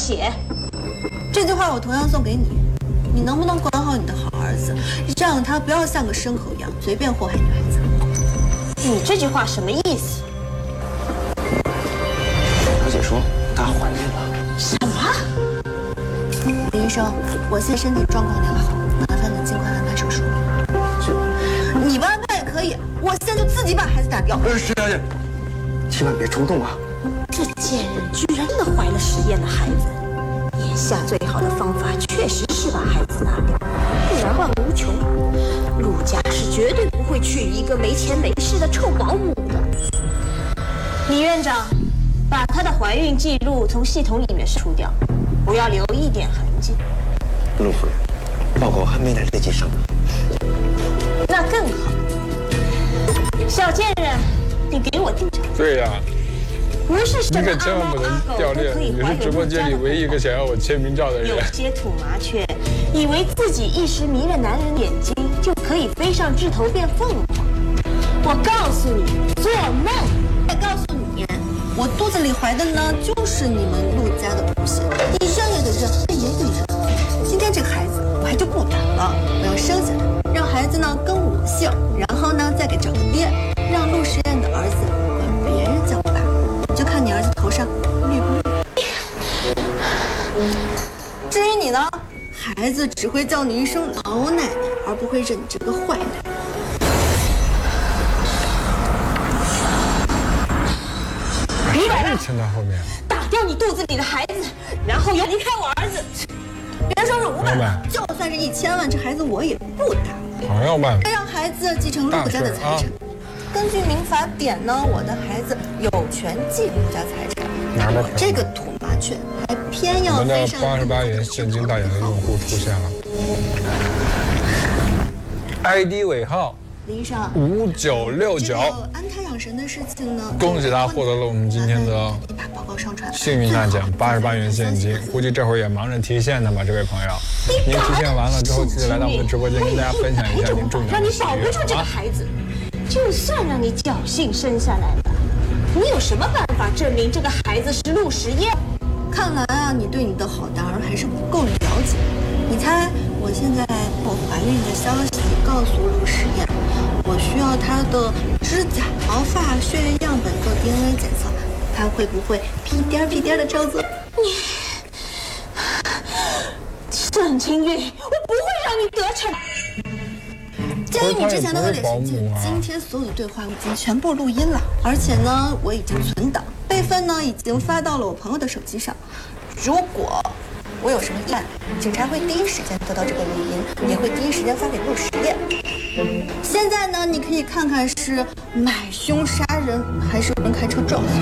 写。 这句话我同样送给你，你能不能管好你的好儿子，让他不要像个牲口一样随便祸害女孩子？ 你这句话什么意思？ 表姐说她怀孕了。 什么？ 林医生，我现在身体状况良好，麻烦你尽快安排手术。你不安排也可以，我现在就自己把孩子打掉。 石小姐，千万别冲动啊！ 这贱人居然真的怀了实验的孩子。眼下最好的方法确实是把孩子拿掉，不然万无穷。陆家是绝对不会娶一个没钱没势的臭保姆的。李院长，把她的怀孕记录从系统里面删除掉，不要留一点痕迹。 陆夫人，报告还没来得及上呢。 那更好。小贱人，你给我定着。 对呀。 不是什么你可千万不能掉链！你是直播间里唯一一个想要我签名照的人。 有些土麻雀以为自己一时迷了男人眼睛，就可以飞上枝头变凤凰。我告诉你，做梦！ 再告诉你，我肚子里怀的呢，就是你们陆家的不幸。你认也得认，认也得认。今天这个孩子我还就不打了，我要生下来，让孩子呢跟我姓，然后呢再给找个爹，让陆实验的儿子管别人叫爸。就看你儿子头上绿不绿。至于你呢，孩子只会叫你一声老奶奶，而不会认你这个坏奶奶。 别把这牵到后面， 打掉你肚子里的孩子，然后要离开我儿子。 别说是500万，就算是1000万，这孩子我也不打。 朋友们， 让孩子继承陆家的财产。根据民法典呢，我的孩子有权继陆家财产。我这个土麻雀还偏要飞上。 我们的88元现金代言的用户出现了 ，ID 尾号林医生 5969。 安胎养神的事情呢， 恭喜他获得了我们今天的幸运大奖88元现金。估计这会儿也忙着提现的吧，这位朋友。您提现完了之后，记得来到我们的直播间跟大家分享一下您重要的让你保不住这个孩子。就算让你侥幸生下来了，你有什么办法证明这个孩子是陆实验？ 看来啊，你对你的好大儿还是不够了解。你猜，我现在我怀孕的消息告诉陆实验，我需要他的指甲、毛发、血液样本做 DNA 检测，他会不会屁颠儿屁颠儿的照做？ 你，沈清玉，我不会让你得逞。鉴于你之前的恶劣行径， 今天所有的对话我已经全部录音了，而且呢，我已经存档，备份呢已经发到了我朋友的手机上。如果我有什么意外，警察会第一时间得到这个录音，也会第一时间发给陆实验。现在呢，你可以看看是买凶杀人，还是有人开车撞死。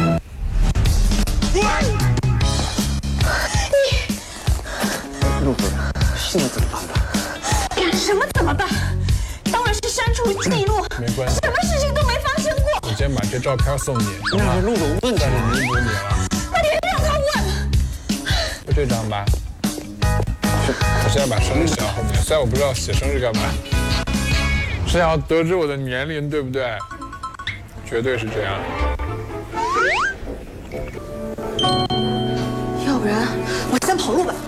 陆夫人，现在怎么办呢？ 什么怎么办？当然是删除记录， 没关系， 什么事情都没发生过。 我先把这照片送你， 那是陆总问题， 弥补你了。 那你让他问， 就这张吧。我现在把生日写到后面，虽然我不知道写生日干嘛，是想要得知我的年龄，对不对？绝对是这样。 要不然我先跑路吧。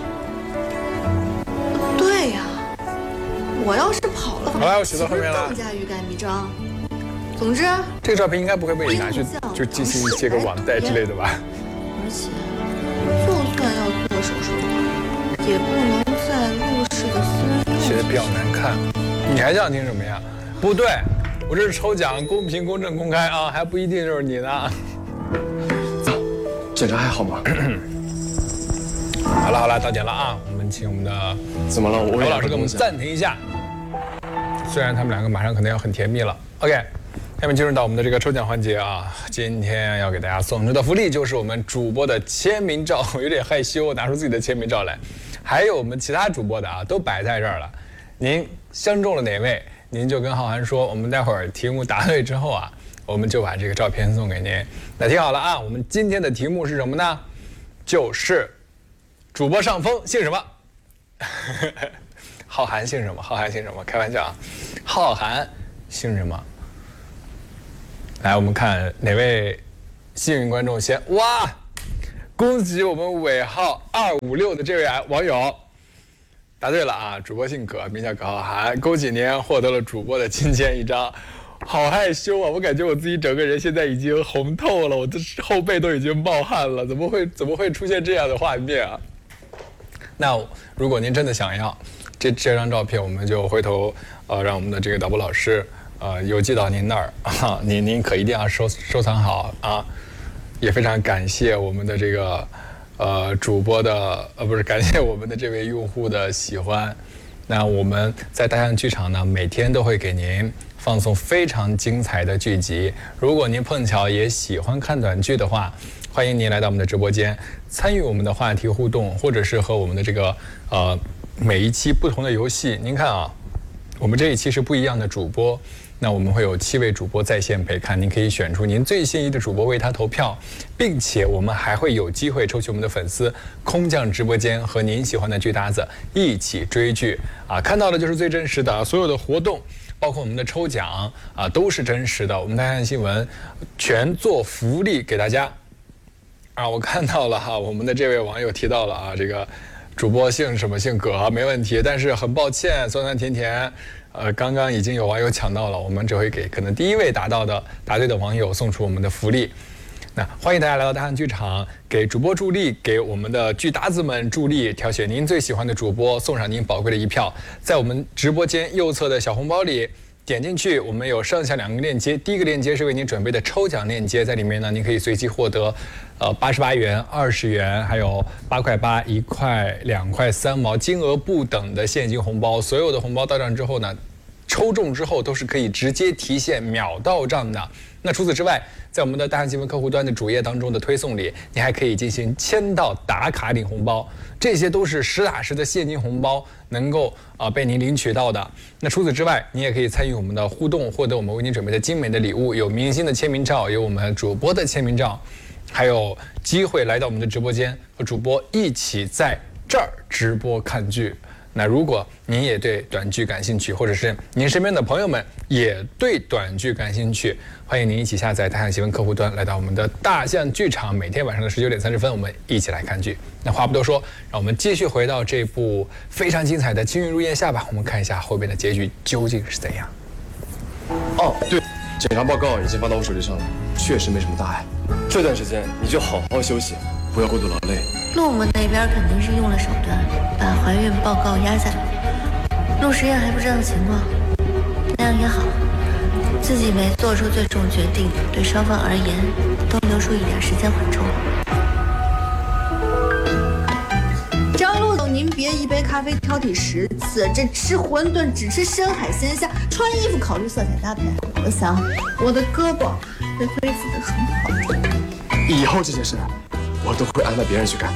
对呀，我要是跑了， 好了，我写到后面了。 更加欲盖弥彰。总之， 这个照片应该不会被你拿去就进行接个网贷之类的吧？ 而且，就算要做手术，也不能在陆氏的私人医院。 写的比较难看，你还想听什么呀？不对，我这是抽奖，公平、公正、公开啊，还不一定就是你呢。 走，检查还好吗？ 好了，到点了啊！我们请我们的怎么了？我老师给我们暂停一下。虽然他们两个马上可能要很甜蜜了。OK， 下面进入到我们的这个抽奖环节啊！今天要给大家送出的福利就是我们主播的签名照，我有点害羞，拿出自己的签名照来。还有我们其他主播的啊，都摆在这儿了。您相中了哪位，您就跟浩涵说，我们待会儿题目答对之后啊，我们就把这个照片送给您。那听好了啊，我们今天的题目是什么呢？就是主播上峰姓什么？浩涵姓什么？浩涵姓什么？开玩笑啊！浩涵姓什么？来，我们看哪位幸运观众先？哇， 恭喜我们尾号256的这位网友，答对了啊！主播姓葛，名叫葛浩涵，恭喜您获得了主播的金签一张。好害羞啊！我感觉我自己整个人现在已经红透了，我的后背都已经冒汗了，怎么会出现这样的画面啊？那如果您真的想要这张照片，我们就回头让我们的这个导播老师邮寄到您那儿啊，您可一定要收藏好啊！也非常感谢我们的这个主播的不是感谢我们的这位用户的喜欢。那我们在大象剧场呢，每天都会给您放送非常精彩的剧集。如果您碰巧也喜欢看短剧的话，欢迎您来到我们的直播间，参与我们的话题互动，或者是和我们的这个每一期不同的游戏。您看啊，我们这一期是不一样的主播。那我们会有7位主播在线陪看，您可以选出您最心仪的主播为他投票，并且我们还会有机会抽取我们的粉丝空降直播间，和您喜欢的剧搭子一起追剧啊！看到的就是最真实的，所有的活动，包括我们的抽奖啊，都是真实的。我们大象新闻全做福利给大家啊！我看到了哈，我们的这位网友提到了啊，这个主播姓什么姓葛没问题，但是很抱歉，酸酸甜甜。刚刚已经有网友抢到了，我们只会给可能第1位答对的网友送出我们的福利。那欢迎大家来到大象剧场，给主播助力，给我们的剧搭子们助力，挑选您最喜欢的主播，送上您宝贵的一票。在我们直播间右侧的小红包里点进去，我们有上下2个链接，第一个链接是为您准备的抽奖链接，在里面呢，您可以随机获得88元、20元，还有8块8、1块、2块3毛，金额不等的现金红包。所有的红包到账之后呢，抽中之后都是可以直接提现、秒到账的。那除此之外，在我们的大象新闻客户端的主页当中的推送里，你还可以进行签到、打卡领红包，这些都是实打实的现金红包，能够被您领取到的。那除此之外，你也可以参与我们的互动，获得我们为您准备的精美的礼物，有明星的签名照，有我们主播的签名照，还有机会来到我们的直播间和主播一起在这儿直播看剧。那如果您也对短剧感兴趣，或者是您身边的朋友们也对短剧感兴趣，欢迎您一起下载大象新闻客户端，来到我们的大象剧场，每天晚上的19点30分，我们一起来看剧。那话不多说，让我们继续回到这部非常精彩的《金玉入檐下》吧，我们看一下后边的结局究竟是怎样。 哦，对，检查报告已经发到我手机上了，确实没什么大碍。这段时间你就好好休息，不要过度劳累。 陆母那边肯定是用了手段，把怀孕报告压下来。陆实验还不知道情况，那样也好，自己没做出最终决定，对双方而言都留出一点时间缓冲。张陆总，您别一杯咖啡挑剔10次，这吃馄饨只吃深海鲜虾，穿衣服考虑色彩搭配。我想我的胳膊会恢复得很好。 以后这些事我都会安排别人去干。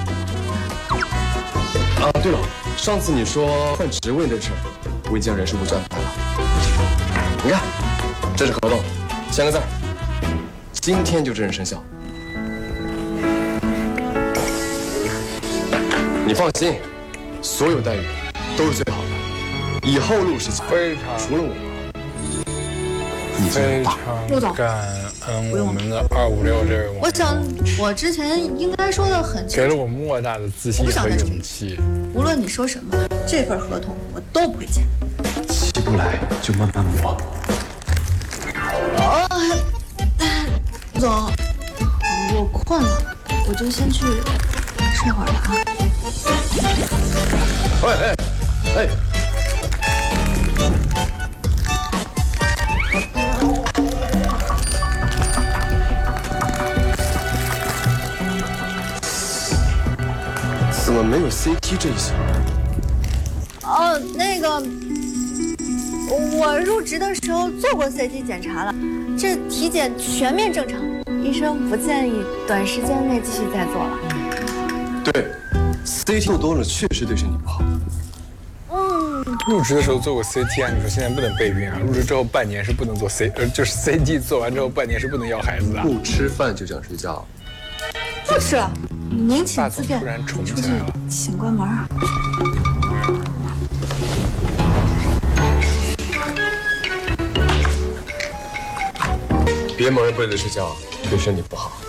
啊，对了，上次你说换职位的事，我已经让人事部去安排了。你看，这是合同，签个字，今天就正式生效。你放心，所有待遇都是最好的。以后陆氏集团除了我，你最大。 陆总， 感恩我们的256这位网友， 我想我之前应该说的很清楚， 给了我莫大的自信和勇气。 无论你说什么，这份合同我都不会签。 起不来就慢慢磨。 总，我困了，我就先去睡会儿了啊。 哎。怎么没有 CT 这一项？ 哦，那个，我入职的时候做过 CT 检查了，这体检全面正常，医生不建议短时间内继续再做了。 对 ，CT 做多了确实对身体不好。 入职的时候做过 CT 啊，你说现在不能备孕啊？入职之后半年是不能做就是 CT 做完之后半年是不能要孩子的。 不吃饭就想睡觉。 不吃了，您请大自便。 总突然宠出去起来了。 请关门。 别蒙着被子睡觉，对身体不好。